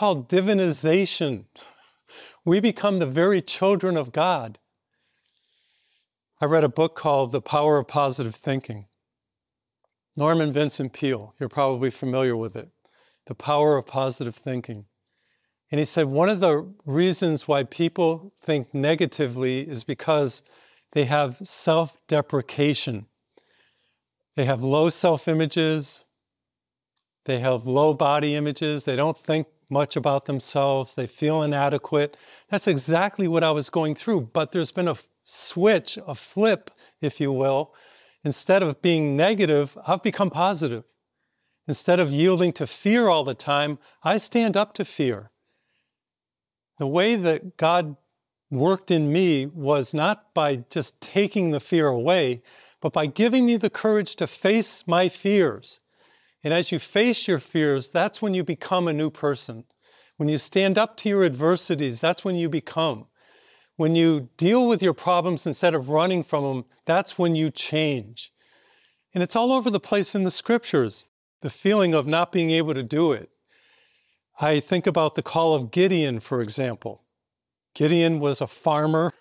called divinization. We become the very children of God. I read a book called The Power of Positive Thinking. Norman Vincent Peale, you're probably familiar with it. The Power of Positive Thinking. And he said one of the reasons why people think negatively is because they have self-deprecation. They have low self-images. They have low body images. They don't think much about themselves. They feel inadequate. That's exactly what I was going through. But there's been a switch, a flip, if you will. Instead of being negative, I've become positive. Instead of yielding to fear all the time, I stand up to fear. The way that God worked in me was not by just taking the fear away, but by giving me the courage to face my fears. And as you face your fears, that's when you become a new person. When you stand up to your adversities, that's when you become. When you deal with your problems instead of running from them, that's when you change. And it's all over the place in the scriptures, the feeling of not being able to do it. I think about the call of Gideon, for example. Gideon was a farmer.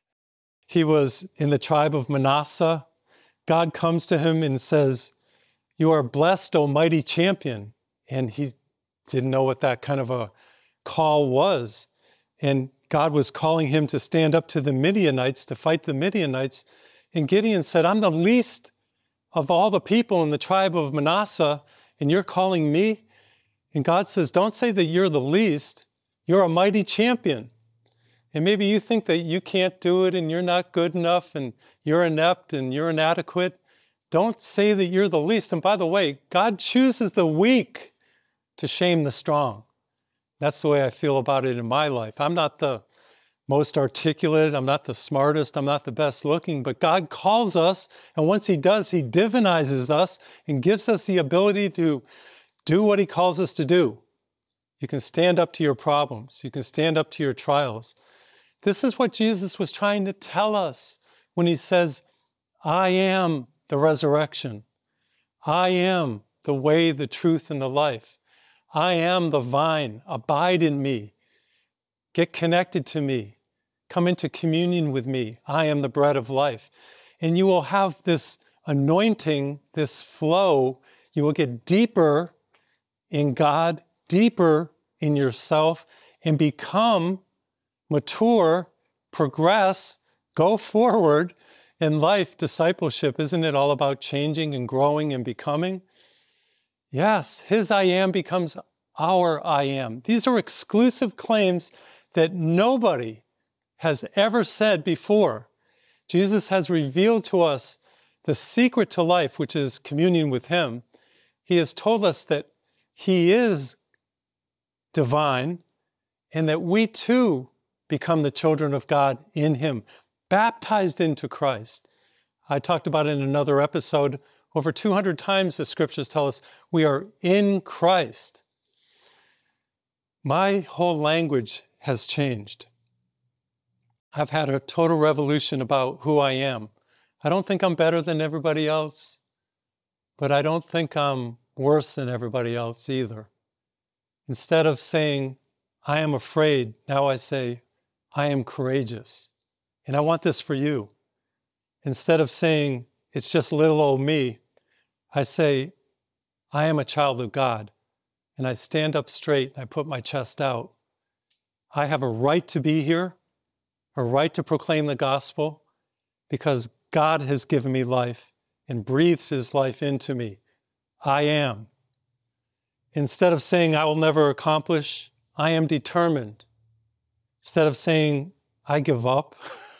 He was in the tribe of Manasseh. God comes to him and says, "You are blessed, O mighty champion." And he didn't know what that kind of a call was. And God was calling him to stand up to the Midianites, to fight the Midianites. And Gideon said, "I'm the least of all the people in the tribe of Manasseh, and you're calling me?" And God says, "Don't say that you're the least. You're a mighty champion." And maybe you think that you can't do it and you're not good enough and you're inept and you're inadequate. Don't say that you're the least. And by the way, God chooses the weak to shame the strong. That's the way I feel about it in my life. I'm not the most articulate. I'm not the smartest. I'm not the best looking. But God calls us. And once He does, He divinizes us and gives us the ability to do what He calls us to do. You can stand up to your problems. You can stand up to your trials. This is what Jesus was trying to tell us when He says, "I am the resurrection. I am the way, the truth, and the life. I am the vine. Abide in me. Get connected to me. Come into communion with me. I am the bread of life." And you will have this anointing, this flow. You will get deeper in God, deeper in yourself, and become mature, progress, go forward in life. Discipleship, isn't it all about changing and growing and becoming? Yes, His I am becomes our I am. These are exclusive claims that nobody has ever said before. Jesus has revealed to us the secret to life, which is communion with Him. He has told us that He is divine and that we too become the children of God in Him, baptized into Christ. I talked about it in another episode. Over 200 times the scriptures tell us we are in Christ. My whole language has changed. I've had a total revolution about who I am. I don't think I'm better than everybody else, but I don't think I'm worse than everybody else either. Instead of saying, "I am afraid," now I say, "I am courageous." And I want this for you. Instead of saying, "It's just little old me," I say, "I am a child of God." And I stand up straight, and I put my chest out. I have a right to be here, a right to proclaim the gospel, because God has given me life and breathes His life into me. I am. Instead of saying, "I will never accomplish," I am determined. Instead of saying, "I give up,"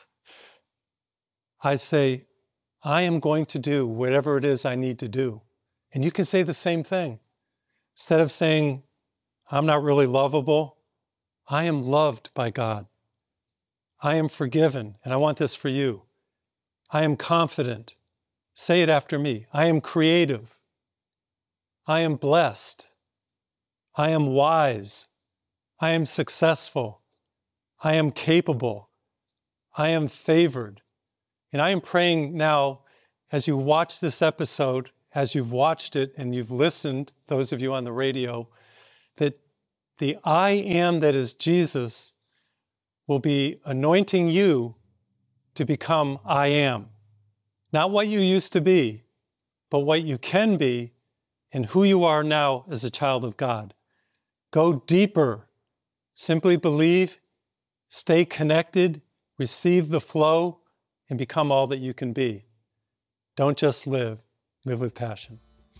I say, "I am going to do whatever it is I need to do." And you can say the same thing. Instead of saying, "I'm not really lovable," I am loved by God. I am forgiven, and I want this for you. I am confident. Say it after me. I am creative. I am blessed. I am wise. I am successful. I am capable. I am favored. And I am praying now, as you watch this episode, as you've watched it and you've listened, those of you on the radio, that the I am that is Jesus will be anointing you to become I am. Not what you used to be, but what you can be and who you are now as a child of God. Go deeper. Simply believe, stay connected, receive the flow, and become all that you can be. Don't just live, live with passion.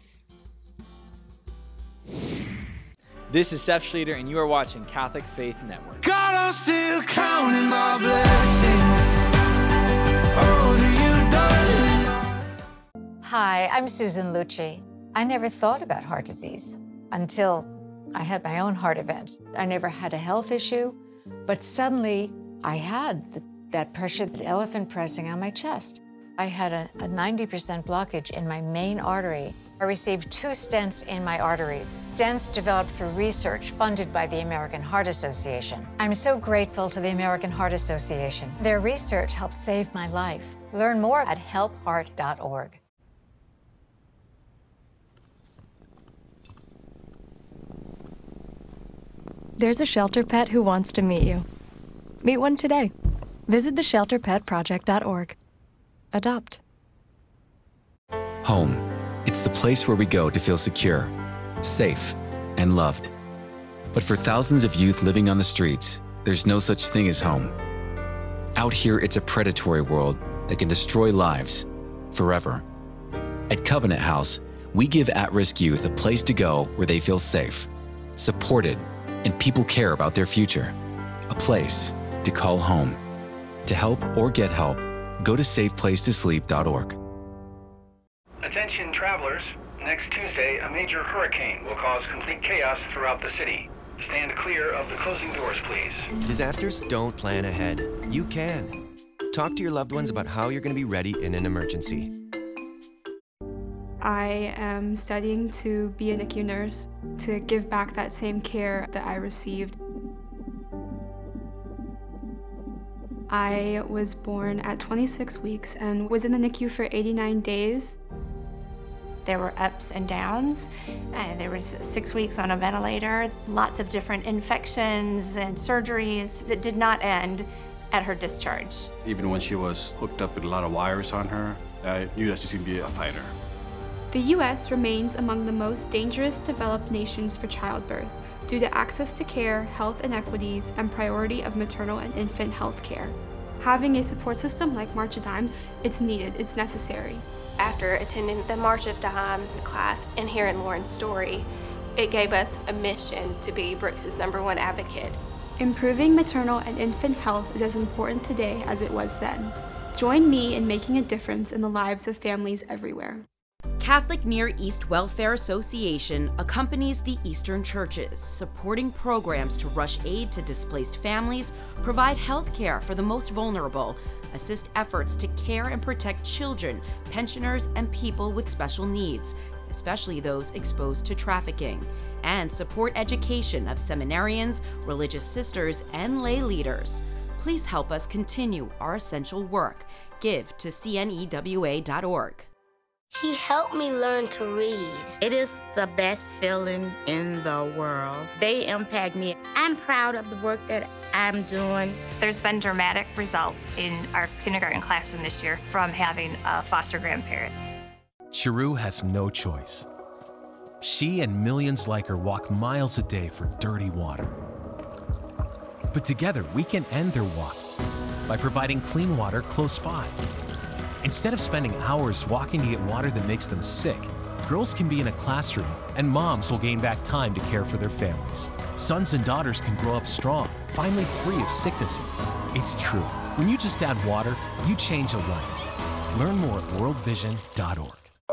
This is Seth Schlueter, and you are watching Catholic Faith Network. God, I'm still counting my blessings. Oh, you've done it. Hi, I'm Susan Lucci. I never thought about heart disease until I had my own heart event. I never had a health issue, but suddenly I had that pressure, that elephant pressing on my chest. I had a 90% blockage in my main artery. I received 2 stents in my arteries. Stents developed through research funded by the American Heart Association. I'm so grateful to the American Heart Association. Their research helped save my life. Learn more at helpheart.org. There's a shelter pet who wants to meet you. Meet one today. Visit theshelterpetproject.org. Adopt. Home. It's the place where we go to feel secure, safe, and loved. But for thousands of youth living on the streets, there's no such thing as home. Out here, it's a predatory world that can destroy lives forever. At Covenant House, we give at-risk youth a place to go where they feel safe, supported, and people care about their future. A place to call home. To help or get help, go to safeplacetosleep.org. Attention travelers, next Tuesday a major hurricane will cause complete chaos throughout the city. Stand clear of the closing doors, please. Disasters don't plan ahead. You can. Talk to your loved ones about how you're going to be ready in an emergency. I am studying to be a NICU nurse, to give back that same care that I received. I was born at 26 weeks and was in the NICU for 89 days. There were ups and downs. There was 6 weeks on a ventilator, lots of different infections and surgeries that did not end at her discharge. Even when she was hooked up with a lot of wires on her, I knew that she was going to be a fighter. The U.S. remains among the most dangerous developed nations for childbirth due to access to care, health inequities, and priority of maternal and infant health care. Having a support system like March of Dimes, it's needed, it's necessary. After attending the March of Dimes class and hearing Lauren's story, it gave us a mission to be Brooks's #1 advocate. Improving maternal and infant health is as important today as it was then. Join me in making a difference in the lives of families everywhere. Catholic Near East Welfare Association accompanies the Eastern churches, supporting programs to rush aid to displaced families, provide health care for the most vulnerable, assist efforts to care and protect children, pensioners, and people with special needs, especially those exposed to trafficking, and support education of seminarians, religious sisters, and lay leaders. Please help us continue our essential work. Give to cnewa.org. He helped me learn to read. It is the best feeling in the world. They impact me. I'm proud of the work that I'm doing. There's been dramatic results in our kindergarten classroom this year from having a foster grandparent. Cheru has no choice. She and millions like her walk miles a day for dirty water. But together, we can end their walk by providing clean water close by. Instead of spending hours walking to get water that makes them sick, girls can be in a classroom and moms will gain back time to care for their families. Sons and daughters can grow up strong, finally free of sicknesses. It's true. When you just add water, you change a life. Learn more at worldvision.org.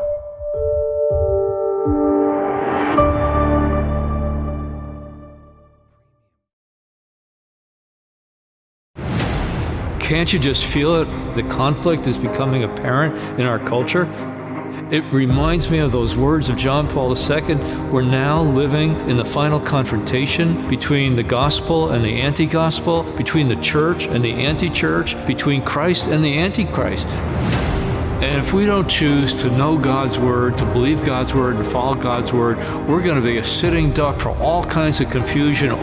Can't you just feel it? The conflict is becoming apparent in our culture. It reminds me of those words of John Paul II. We're now living in the final confrontation between the gospel and the anti-gospel, between the church and the anti-church, between Christ and the antichrist. And if we don't choose to know God's Word, to believe God's Word, and follow God's Word, we're going to be a sitting duck for all kinds of confusion,